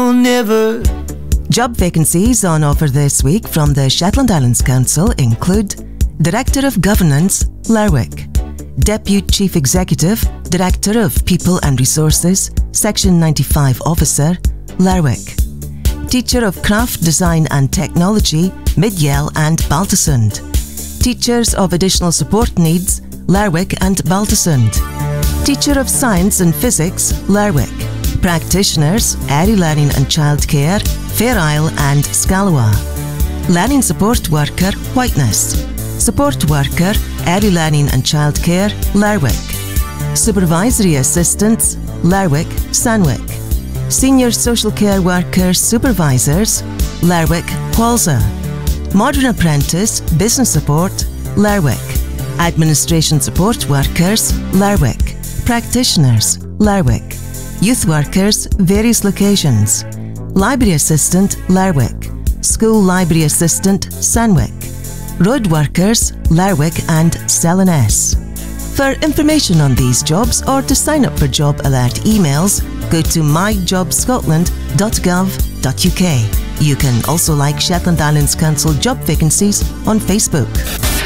will never. Job vacancies on offer this week from the Shetland Islands Council include Director of Governance, Lerwick; Deputy Chief Executive, Director of People and Resources, Section 95 Officer, Lerwick; Teacher of Craft, Design and Technology, Mid-Yell and Baltusund; Teachers of Additional Support Needs, Lerwick and Baltusund; Teacher of Science and Physics, Lerwick; Practitioners, Early Learning and Childcare, Fair Isle and Scalawa; Learning Support Worker, Whiteness; Support Worker, Early Learning and Childcare, Lerwick; Supervisory Assistants, Lerwick, Sandwick; Senior Social Care Workers Supervisors, Lerwick, Qualza; Modern Apprentice, Business Support, Lerwick; Administration Support Workers, Lerwick; Practitioners, Lerwick; Youth Workers, various locations; Library Assistant, Lerwick; School Library Assistant, Sandwick; Road Workers, Lerwick and Selenes. For information on these jobs or to sign up for job alert emails, go to myjobscotland.gov.uk. You can also like Shetland Islands Council job vacancies on Facebook.